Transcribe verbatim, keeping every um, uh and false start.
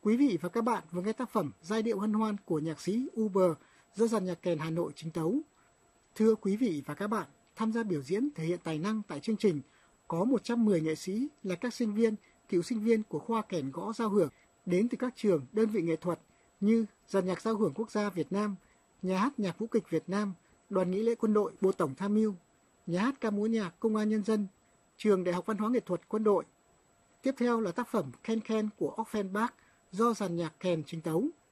Quý vị và các bạn vừa nghe tác phẩm Giai điệu hân hoan của nhạc sĩ Uber do dàn nhạc kèn Hà Nội chính tấu. Thưa quý vị và các bạn, tham gia biểu diễn thể hiện tài năng tại chương trình có một trăm mười nghệ sĩ là các sinh viên, cựu sinh viên của khoa kèn gõ giao hưởng đến từ các trường, đơn vị nghệ thuật như dàn nhạc giao hưởng quốc gia Việt Nam, nhà hát nhạc vũ kịch Việt Nam, đoàn nghi lễ quân đội, bộ tổng tham mưu, nhà hát ca múa nhạc Công an Nhân dân, trường Đại học Văn hóa Nghệ thuật Quân đội. Tiếp theo là tác phẩm Ken Ken của Offenbach do dàn nhạc kèn chính tấu.